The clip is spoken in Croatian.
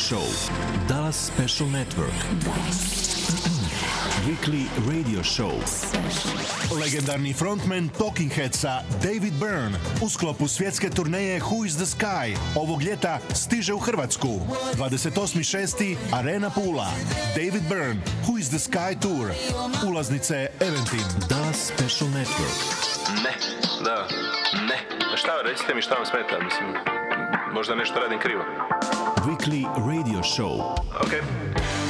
Show, Dallas Special Network, Weekly Radio Show. Legendarni frontman Talking Headsa David Byrne u sklopu svjetske turneje Who is the Sky ovog ljeta stiže u Hrvatsku. 28.6. Arena Pula. David Byrne, Who is the Sky Tour. Ulaznice Eventim. Dallas Special Network. Ne. Šta, recite mi šta vam smeta, mislim, možda nešto radim krivo. Weekly Radio Show. Ok.